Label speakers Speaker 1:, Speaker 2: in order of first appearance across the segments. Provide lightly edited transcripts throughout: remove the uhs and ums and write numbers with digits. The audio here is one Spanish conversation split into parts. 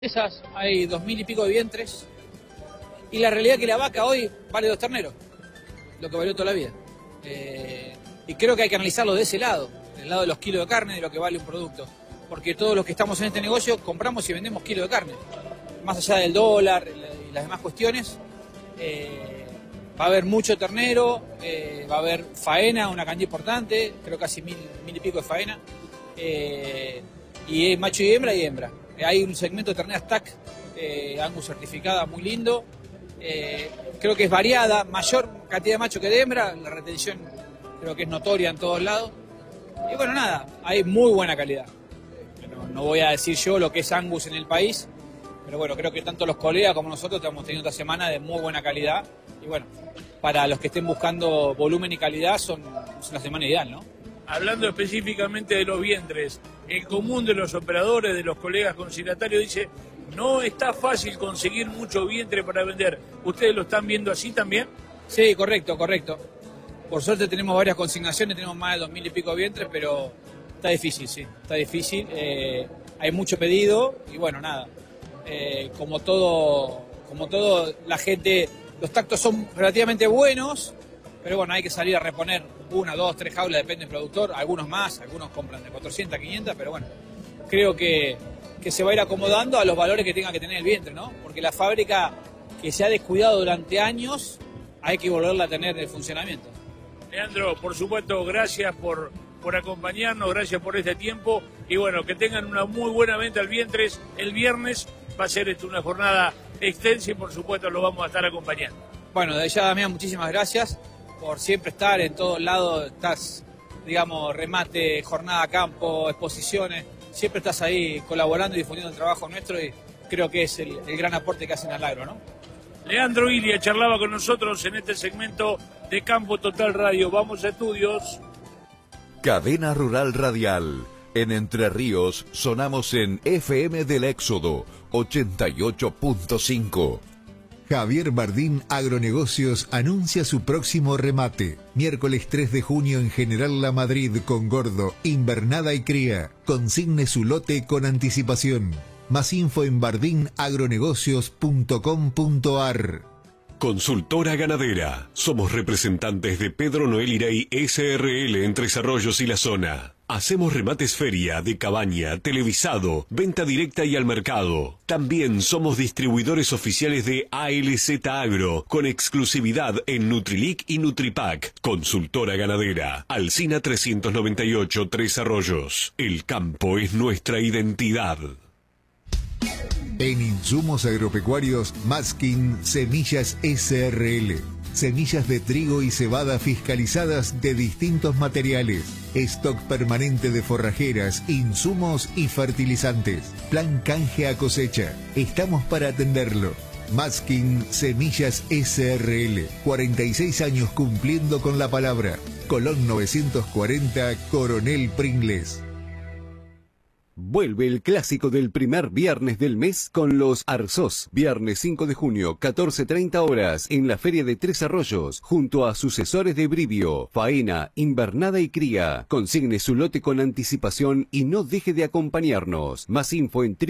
Speaker 1: Esas hay 2000 y pico de vientres, y la realidad es que la vaca hoy vale 2 terneros, lo que valió toda la vida. Y creo que hay que analizarlo de ese lado, del lado de los kilos de carne, de lo que vale un producto. Porque todos los que estamos en este negocio compramos y vendemos kilos de carne. Más allá del dólar y las demás cuestiones, va a haber mucho ternero, va a haber faena, una cantidad importante, creo casi mil y pico de faena. Y macho y hembra. Hay un segmento de terneras TAC, Angus certificada, muy lindo. Creo que es variada, mayor cantidad de macho que de hembra, la retención creo que es notoria en todos lados. Y bueno, nada, hay muy buena calidad. No voy a decir yo lo que es Angus en el país, pero bueno, creo que tanto los colegas como nosotros estamos teniendo esta semana de muy buena calidad. Y bueno, para los que estén buscando volumen y calidad, es una semana ideal, ¿no?
Speaker 2: Hablando específicamente de los vientres, el común de los operadores, de los colegas consignatarios, dice, no está fácil conseguir mucho vientre para vender. ¿Ustedes lo están viendo así también?
Speaker 1: Sí, correcto. Por suerte tenemos varias consignaciones, tenemos más de 2000 y pico de vientres, pero está difícil, sí, está difícil. Hay mucho pedido y bueno, nada. Como todo, la gente, los tactos son relativamente buenos, pero bueno, hay que salir a reponer 1, 2, 3 jaulas, depende del productor, algunos más, algunos compran de 400 a 500, pero bueno, creo que se va a ir acomodando a los valores que tenga que tener el vientre, ¿no? Porque la fábrica que se ha descuidado durante años, hay que volverla a tener en funcionamiento.
Speaker 2: Leandro, por supuesto, gracias por acompañarnos, gracias por este tiempo, y bueno, que tengan una muy buena venta el viernes, va a ser una jornada extensa y por supuesto lo vamos a estar acompañando.
Speaker 1: Bueno, de ya, Damián, muchísimas gracias por siempre estar en todos lados, estás, digamos, remate, jornada, campo, exposiciones, siempre estás ahí colaborando y difundiendo el trabajo nuestro y creo que es el gran aporte que hacen al agro, ¿no?
Speaker 2: Leandro Ilia charlaba con nosotros en este segmento de Campo Total Radio. Vamos a estudios.
Speaker 3: Cadena Rural Radial. En Entre Ríos sonamos en FM del Éxodo 88.5.
Speaker 4: Javier Bardín Agronegocios anuncia su próximo remate. Miércoles 3 de junio en General La Madrid con Gordo, invernada y cría. Consigne su lote con anticipación. Más info en bardinagronegocios.com.ar.
Speaker 5: Consultora Ganadera. Somos representantes de Pedro Noel Iray SRL en Tres Arroyos y la zona. Hacemos remates feria, de cabaña, televisado, venta directa y al mercado. También somos distribuidores oficiales de ALZ Agro, con exclusividad en Nutrilic y Nutripac. Consultora Ganadera. Alsina 398, Tres Arroyos. El campo es nuestra identidad.
Speaker 4: En Insumos Agropecuarios, Maskin Semillas SRL. Semillas de trigo y cebada fiscalizadas de distintos materiales. Stock permanente de forrajeras, insumos y fertilizantes. Plan canje a cosecha. Estamos para atenderlo. Maskin Semillas SRL. 46 años cumpliendo con la palabra. Colón 940, Coronel Pringles.
Speaker 6: Vuelve el clásico del primer viernes del mes con los Arzós. Viernes 5 de junio, 14:30 horas, en la Feria de Tres Arroyos, junto a sucesores de Brivio, faena, invernada y cría. Consigne su lote con anticipación y no deje de acompañarnos. Más info en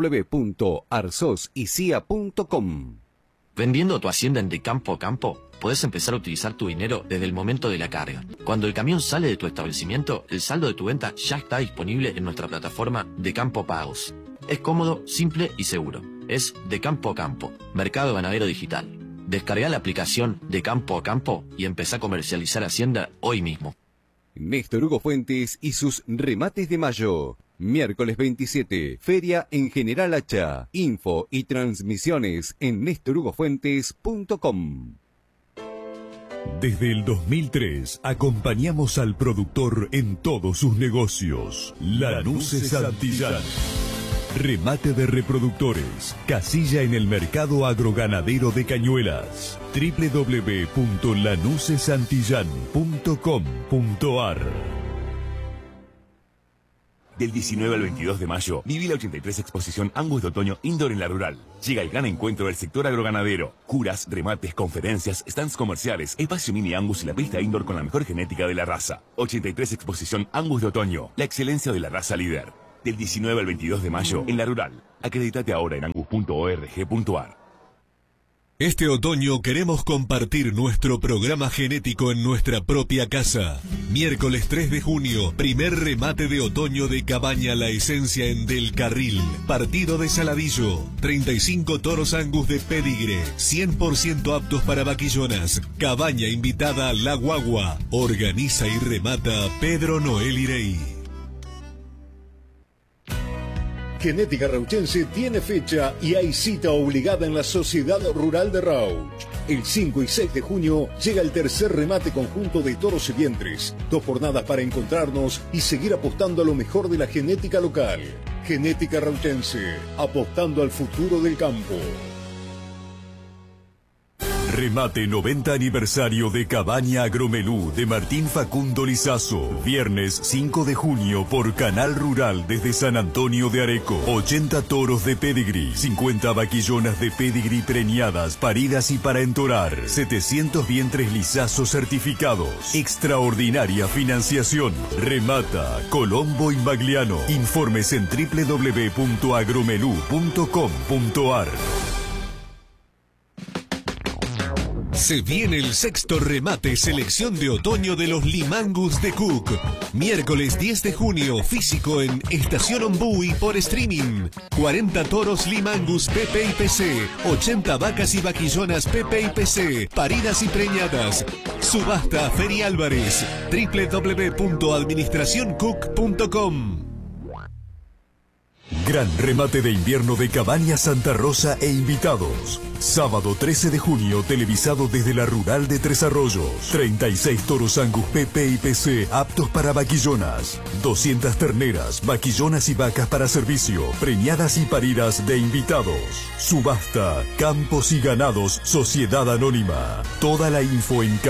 Speaker 6: www.arzosicia.com.
Speaker 7: Vendiendo tu hacienda en De Campo a Campo, podés empezar a utilizar tu dinero desde el momento de la carga. Cuando el camión sale de tu establecimiento, el saldo de tu venta ya está disponible en nuestra plataforma De Campo Pagos. Es cómodo, simple y seguro. Es De Campo a Campo, Mercado Ganadero Digital. Descarga la aplicación De Campo a Campo y empezá a comercializar hacienda hoy mismo.
Speaker 6: Néstor Hugo Fuentes y sus remates de mayo. Miércoles 27, Feria en General Hacha. Info y transmisiones en nestorhugofuentes.com.
Speaker 8: Desde el 2003 acompañamos al productor en todos sus negocios. Lanuse Santillán. Remate de reproductores. Casilla en el mercado agroganadero de Cañuelas. www.lanusesantillán.com.ar.
Speaker 9: Del 19 al 22 de mayo, viví la 83 Exposición Angus de Otoño Indoor en La Rural. Llega el gran encuentro del sector agroganadero. Curas, remates, conferencias, stands comerciales, espacio mini Angus y la pista indoor con la mejor genética de la raza. 83 Exposición Angus de Otoño, la excelencia de la raza líder. Del 19 al 22 de mayo en La Rural. Acreditate ahora en angus.org.ar.
Speaker 8: Este otoño queremos compartir nuestro programa genético en nuestra propia casa. Miércoles 3 de junio, primer remate de otoño de Cabaña La Esencia en Del Carril. Partido de Saladillo, 35 toros Angus de pedigre, 100% aptos para vaquillonas. Cabaña invitada a La Guagua. Organiza y remata Pedro Noel Irey.
Speaker 10: Genética Rauchense tiene fecha y hay cita obligada en la Sociedad Rural de Rauch. El 5 y 6 de junio llega el tercer remate conjunto de toros y vientres. 2 jornadas para encontrarnos y seguir apostando a lo mejor de la genética local. Genética Rauchense, apostando al futuro del campo.
Speaker 8: Remate 90 aniversario de Cabaña Agromenú de Martín Facundo Lizazo. Viernes 5 de junio por Canal Rural desde San Antonio de Areco. 80 toros de pedigrí, 50 vaquillonas de pedigrí preñadas, paridas y para entorar. 700 vientres Lizazo certificados. Extraordinaria financiación. Remata Colombo y Magliano. Informes en www.agromenú.com.ar. Se viene el sexto remate selección de otoño de los Limangus de Cook. Miércoles 10 de junio, físico en Estación Ombú y por streaming. 40 toros Limangus PP y PC, 80 vacas y vaquillonas PP y PC, paridas y preñadas. Subasta Feria Álvarez, www.administracioncook.com. Gran remate de invierno de Cabaña Santa Rosa e invitados. Sábado 13 de junio, televisado desde La Rural de Tres Arroyos. 36 toros Angus PP y PC aptos para vaquillonas. 200 terneras, vaquillonas y vacas para servicio, preñadas y paridas de invitados. Subasta, Campos y Ganados, Sociedad Anónima. Toda la info en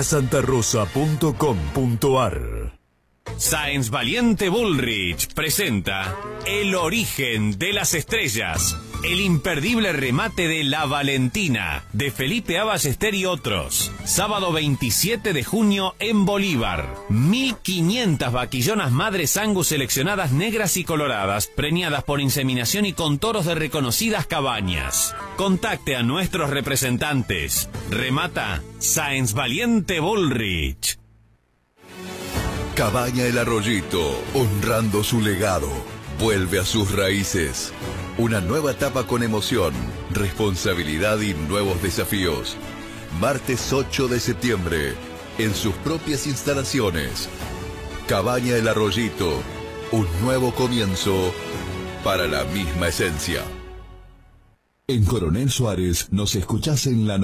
Speaker 8: cabañasantarosa.com.ar.
Speaker 11: Sáenz Valiente Bullrich presenta El origen de las estrellas, el imperdible remate de La Valentina, de Felipe Aballester y otros. Sábado 27 de junio en Bolívar. 1500 vaquillonas madres Angus seleccionadas negras y coloradas, preñadas por inseminación y con toros de reconocidas cabañas. Contacte a nuestros representantes. Remata Sáenz Valiente Bullrich.
Speaker 3: Cabaña El Arroyito, honrando su legado, vuelve a sus raíces. Una nueva etapa con emoción, responsabilidad y nuevos desafíos. Martes 8 de septiembre, en sus propias instalaciones. Cabaña El Arroyito, un nuevo comienzo para la misma esencia.
Speaker 8: En Coronel Suárez nos escuchás en la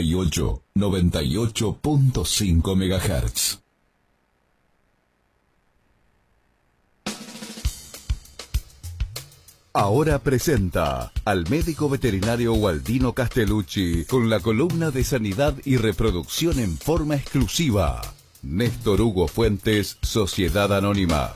Speaker 8: 98.5 MHz.
Speaker 3: Ahora presenta al médico veterinario Gualdino Castellucci con la columna de sanidad y reproducción en forma exclusiva. Néstor Hugo Fuentes, Sociedad Anónima.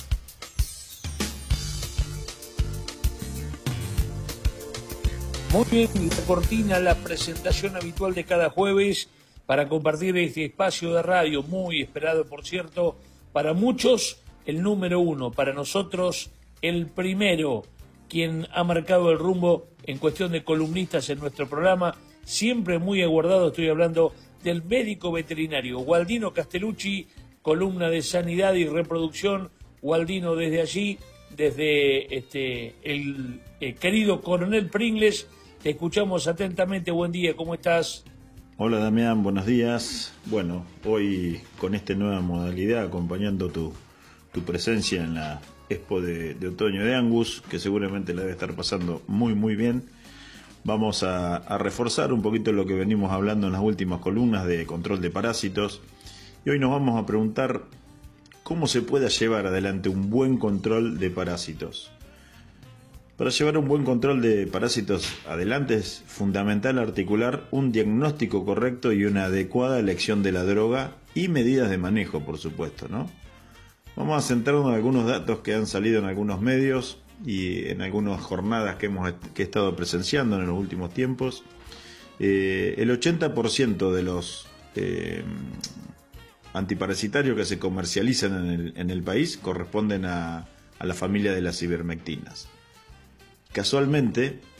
Speaker 2: Muy bien, la cortina, la presentación habitual de cada jueves para compartir este espacio de radio, muy esperado, por cierto, para muchos, el número uno, para nosotros, el primero, quien ha marcado el rumbo en cuestión de columnistas en nuestro programa, siempre muy aguardado. Estoy hablando del médico veterinario Gualdino Castellucci, columna de sanidad y reproducción. Gualdino, desde allí, desde el querido Coronel Pringles, te escuchamos atentamente. Buen día, ¿cómo estás?
Speaker 12: Hola Damián, buenos días. Bueno, hoy con esta nueva modalidad, acompañando tu presencia en la Expo de Otoño de Angus, que seguramente la debe estar pasando muy bien. Vamos a reforzar un poquito lo que venimos hablando en las últimas columnas de control de parásitos. Y hoy nos vamos a preguntar cómo se puede llevar adelante un buen control de parásitos. Para llevar un buen control de parásitos adelante es fundamental articular un diagnóstico correcto y una adecuada elección de la droga y medidas de manejo, por supuesto, ¿no? Vamos a centrarnos en algunos datos que han salido en algunos medios y en algunas jornadas que he estado presenciando en los últimos tiempos. El 80% de los antiparasitarios que se comercializan en el país corresponden a a la familia de las ivermectinas. Casualmente,